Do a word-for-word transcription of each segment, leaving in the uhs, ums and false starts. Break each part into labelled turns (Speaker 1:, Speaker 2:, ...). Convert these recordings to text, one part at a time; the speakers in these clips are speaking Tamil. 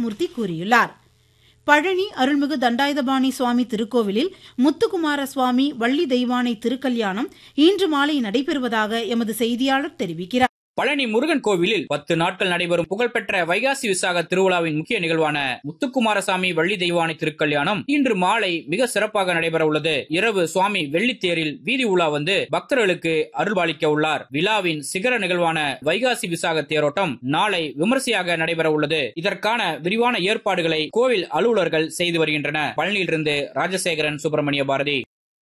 Speaker 1: சுந்தரமூர்த்தி கூறியுள்ளார். பழனி அருள்மிகு தண்டாயுதபாணி சுவாமி திருக்கோவிலில் முத்துக்குமார சுவாமி வள்ளி தெய்வானை திருக்கல்யாணம் இன்று மாலை நடைபெறுவதாக எமது செய்தியாளர் தெரிவிக்கிறார்.
Speaker 2: பழனி முருகன் கோவிலில் பத்து நாட்கள் நடைபெறும் புகழ்பெற்ற வைகாசி விசாக திருவிழாவின் முக்கிய நிகழ்வான முத்துக்குமாரசாமி வள்ளி தெய்வானை திருக்கல்யாணம் இன்று மாலை மிக சிறப்பாக நடைபெற உள்ளது. இரவு சுவாமி வெள்ளித்தேரில் வீதி உலா வந்து பக்தர்களுக்கு அருள்பாலிக்க உள்ளார். விழாவின் சிகர நிகழ்வான வைகாசி விசாக தேரோட்டம் நாளை விமரிசையாக நடைபெற உள்ளது. இதற்கான விரிவான ஏற்பாடுகளை கோவில் அலுவலர்கள் செய்து வருகின்றனர். பழனியிலிருந்து ராஜசேகரன், சுப்பிரமணிய பாரதி.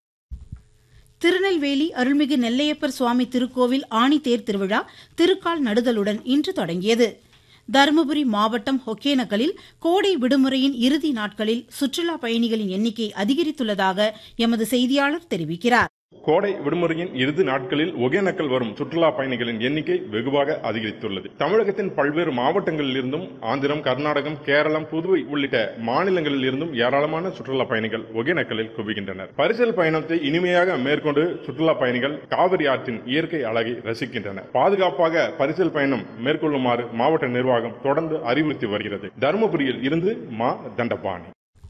Speaker 1: திருநெல்வேலி அருள்மிகு நெல்லையப்பர் சுவாமி திருக்கோவில் ஆணி தேர் திருவிழா திருக்கால் நடுதலுடன் இன்று தொடங்கியது. தருமபுரி மாவட்டம் ஒகேனக்கலில் கோடை விடுமுறையின் இறுதி நாட்களில் சுற்றுலா பயணிகளின் எண்ணிக்கை அதிகரித்துள்ளதாக எமது செய்தியாளர் தெரிவிக்கிறார்.
Speaker 3: கோடை விடுமுறையின் இறுதி நாட்களில் ஒகேனக்கல் வரும் சுற்றுலா பயணிகளின் எண்ணிக்கை வெகுவாக அதிகரித்துள்ளது. தமிழகத்தின் பல்வேறு மாவட்டங்களில் இருந்தும் ஆந்திரம், கர்நாடகம், கேரளம், புதுவை உள்ளிட்ட மாநிலங்களில் இருந்தும் ஏராளமான சுற்றுலா பயணிகள் ஒகேனக்கலில் குவிகின்றனர். பரிசல் பயணத்தை இனிமையாக மேற்கொண்டு சுற்றுலா பயணிகள் காவிரி ஆற்றின் இயற்கை அழகை ரசிக்கின்றனர். பாதுகாப்பாக பரிசல் பயணம் மேற்கொள்ளுமாறு மாவட்ட நிர்வாகம் தொடர்ந்து அறிவுறுத்தி வருகிறது. தருமபுரியில் இருந்து மா தண்டபாணி.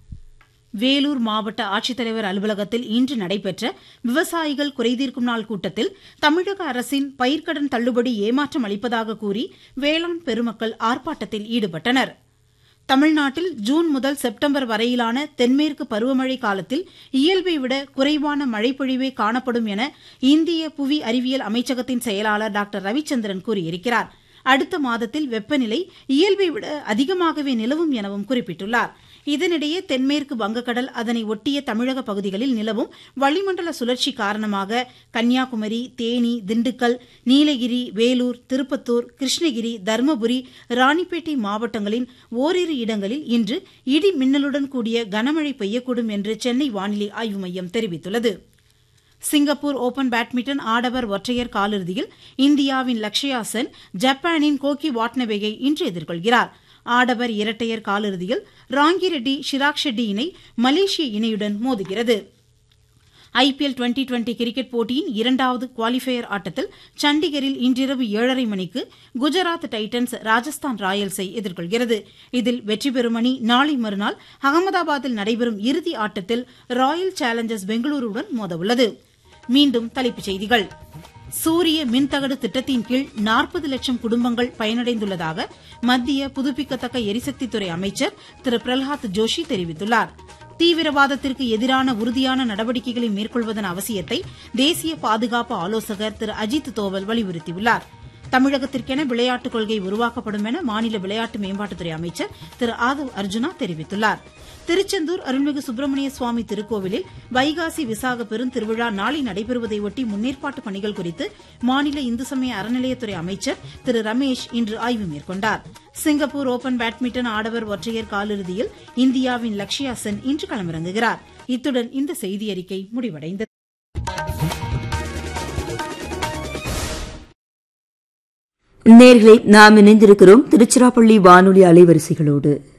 Speaker 1: வேலூர் மாவட்ட ஆட்சித்தலைவர் அலுவலகத்தில் இன்று நடைபெற்ற விவசாயிகள் குறைதீர்க்கும் நாள் கூட்டத்தில் தமிழக அரசின் பயிர்க்கடன் தள்ளுபடி ஏமாற்றம் அளிப்பதாக கூறி வேளாண் பெருமக்கள் ஆர்ப்பாட்டத்தில் ஈடுபட்டனர். தமிழ்நாட்டில் ஜூன் முதல் செப்டம்பர் வரையிலான தென்மேற்கு பருவமழை காலத்தில் இயல்பை விட குறைவான மழைப்பொழிவே காணப்படும் என இந்திய புவி அறிவியல் அமைச்சகத்தின் செயலாளர் டாக்டர் ரவிச்சந்திரன் கூறியிருக்கிறார். அடுத்த மாதத்தில் வெப்பநிலை இயல்பை விட அதிகமாகவே நிலவும் எனவும் குறிப்பிட்டுள்ளார். இதனிடையே தென்மேற்கு வங்கக்கடல் அதனை ஒட்டிய தமிழக பகுதிகளில் நிலவும் வளிமண்டல சுழற்சி காரணமாக கன்னியாகுமரி, தேனி, திண்டுக்கல், நீலகிரி, வேலூர், திருப்பத்தூர், கிருஷ்ணகிரி, தருமபுரி, ராணிப்பேட்டை மாவட்டங்களின் ஓரிரு இடங்களில் இன்று இடி மின்னலுடன் கூடிய கனமழை பெய்யக்கூடும் என்று சென்னை வானிலை ஆய்வு மையம் தெரிவித்துள்ளது. சிங்கப்பூர் ஓபன் பேட்மிண்டன் ஆடவர் ஒற்றையர் காலிறுதியில் இந்தியாவின் லக்ஷயா சென் ஜப்பானின் கோகி வாட்னபேயை இன்று எதிர்கொள்கிறார். ஆடவர் இரட்டையர் காலிறுதியில் ராங்கிரெட்டி ஷிராக் ஷெட்டி இணை மலேசிய இணையுடன் மோதுகிறது. ஐபிஎல் டுவெண்டி டுவெண்டி கிரிக்கெட் போட்டியின் இரண்டாவது குவாலிஃபயர் ஆட்டத்தில் சண்டிகரில் இன்றிரவு ஏழரை மணிக்கு குஜராத் டைட்டன்ஸ் ராஜஸ்தான் ராயல்ஸை எதிர்கொள்கிறது. இதில் வெற்றி பெறும் அணி நாளை மறுநாள் அகமதாபாத்தில் நடைபெறும் இறுதி ஆட்டத்தில் ராயல் சேலஞ்சர்ஸ் பெங்களூருடன் மோதவுள்ளது. மீண்டும் தலைப்புச் செய்திகள். சூரிய மின்தகடு திட்டத்தின் கீழ் நாற்பது லட்சம் குடும்பங்கள் பயனடைந்துள்ளதாக மத்திய புதுப்பிக்கத்தக்க எரிசக்தித்துறை அமைச்சர் திரு பிரல்ஹாத் ஜோஷி தெரிவித்துள்ளார். தீவிரவாதத்திற்கு எதிரான உறுதியான நடவடிக்கைகளை மேற்கொள்வதன் அவசியத்தை தேசிய பாதுகாப்பு ஆலோசகர் திரு அஜித் தோவல் வலியுறுத்தியுள்ளார். தமிழகத்திற்கென விளையாட்டுக் கொள்கை உருவாக்கப்படும் என மாநில விளையாட்டு மேம்பாட்டுத்துறை அமைச்சர் திரு ஆதவ் அர்ஜுனா தெரிவித்துள்ளார். திருச்செந்தூர் அருள்மிகு சுப்பிரமணிய சுவாமி திருக்கோவிலில் வைகாசி விசாக பெருந்திருவிழா நாளை நடைபெறுவதையொட்டி முன்னேற்பாட்டு பணிகள் குறித்து மாநில இந்து சமய அறநிலையத்துறை அமைச்சர் திரு ரமேஷ் இன்று ஆய்வு மேற்கொண்டார். சிங்கப்பூர் ஓபன் பேட்மிண்டன் ஆடவர் ஒற்றையர் காலிறுதியில் இந்தியாவின் லக்ஷயா சென் இன்று களமிறங்குகிறார். இத்துடன் இந்த செய்தியறிக்கை முடிவடைந்தது.
Speaker 4: நேர்களை நாம் இணைந்திருக்கிறோம் திருச்சிராப்பள்ளி வானொலி அலைவரிசைகளோடு.